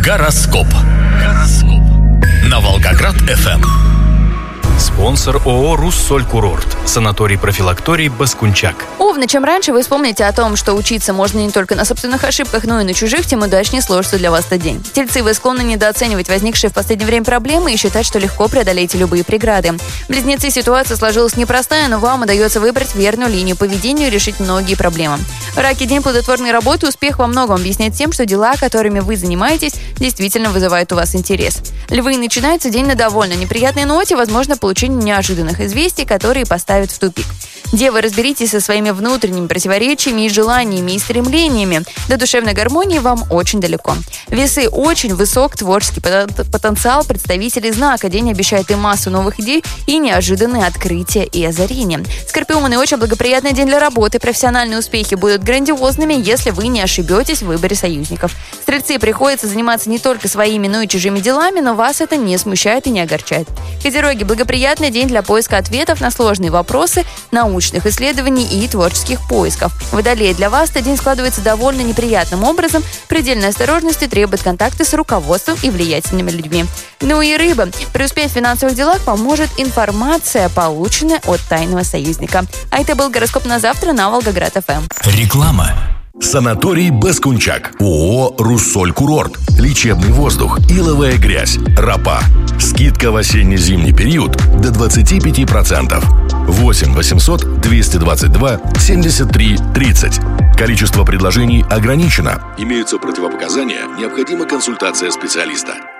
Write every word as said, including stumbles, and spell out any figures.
Гороскоп. Гороскоп. На Волгоград эф эм. Спонсор ООО «Руссоль-Курорт». Санаторий-профилакторий «Баскунчак». Овны, чем раньше вы вспомните о том, что учиться можно не только на собственных ошибках, но и на чужих, тем удачнее сложится для вас этот день. Тельцы, вы склонны недооценивать возникшие в последнее время проблемы и считать, что легко преодолеете любые преграды. Близнецы, ситуация сложилась непростая, но вам удается выбрать верную линию поведения и решить многие проблемы. Раки, день плодотворной работы, успех во многом объясняет тем, что дела, которыми вы занимаетесь, действительно вызывают у вас интерес. Львы, начинается день на довольно неприятной ноте, возможно, получение неожиданных известий, которые поставят в тупик. Девы, разберитесь со своими внутренними противоречиями и желаниями и стремлениями. До душевной гармонии вам очень далеко. Весы, очень высок творческий потенциал представителей знака. День обещает и массу новых идей, и неожиданные открытия и озарения. Скорпионы, очень благоприятный день для работы. Профессиональные успехи будут грандиозными, если вы не ошибетесь в выборе союзников. Стрельцы, приходится заниматься не только своими, но и чужими делами, но вас это не смущает и не огорчает. Козероги, благоприятный день для поиска ответов на сложные вопросы, научных исследований и творческих поисков. Водолеи, для вас этот день складывается довольно неприятным образом. Предельной осторожности требует контакты с руководством и влиятельными людьми. Ну и рыбы. Преуспеть в финансовых делах поможет информация, полученная от тайного союзника. А это был гороскоп на завтра на Волгоград эф эм. Реклама. Санаторий «Баскунчак». ООО «Руссоль-Курорт». Лечебный воздух, иловая грязь, ропа. Скидка в осенне-зимний период до двадцать пять процентов. восемь восемьсот двести двадцать два семьдесят три тридцать. Количество предложений ограничено. Имеются противопоказания, необходима консультация специалиста.